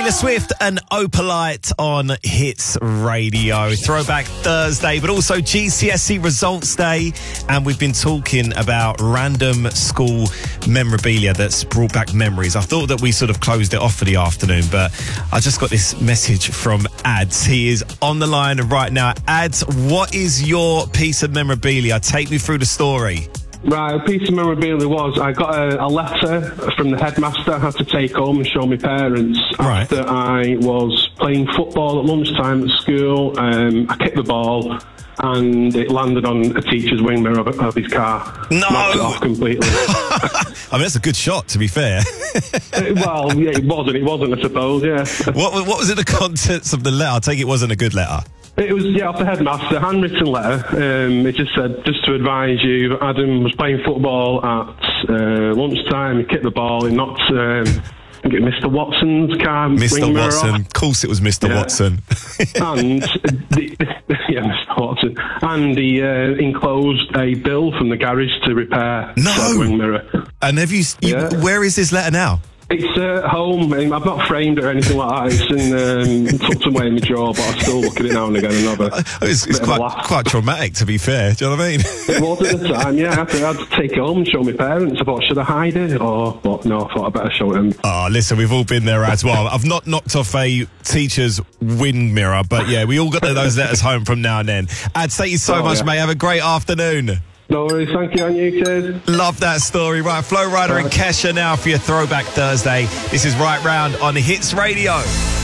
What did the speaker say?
Taylor Swift and Opalite on Hits Radio. Throwback Thursday, but also GCSE Results Day. And we've been talking about random school memorabilia that's brought back memories. I thought that we sort of closed it off for the afternoon, but I just got this message from Ads. He is on the line right now. Ads, what is your piece of memorabilia? Take me through the story. Right, a piece of memorabilia was I got a letter from the headmaster I had to take home and show my parents after I was playing football at lunchtime at school. I kicked the ball and it landed on a teacher's wing mirror of his car. No! Knocked it off completely. I mean, that's a good shot, to be fair. Well, yeah, it wasn't, I suppose, yeah. What was it, the contents of the letter? I take it wasn't a good letter. It was, off the headmaster, handwritten letter. It just said, just to advise you, Adam was playing football at lunchtime. He kicked the ball. He knocked, I think it was Mr. Watson's car. Mr. Watson. Of course it was Mr. Watson. And, Mr. Watson. And he enclosed a bill from the garage to repair the wing mirror. And have you where is this letter now? It's at home. I've not framed it or anything like that. It's tucked away in my drawer, but I still look at it now and again. It's quite traumatic, to be fair. Do you know what I mean? It was at the time, yeah. I had to take it home and show my parents. I thought, should I hide it? But no, I thought I'd better show them. Oh, listen, we've all been there as well. I've not knocked off a teacher's wind mirror, but yeah, we all got those letters home from now and then. Ads, thank you so much, mate. Have a great afternoon. No worries, thank you, and you, cheers. Love that story. Right, Flo Rida and Kesha now for your Throwback Thursday. This is Right Round on Hits Radio.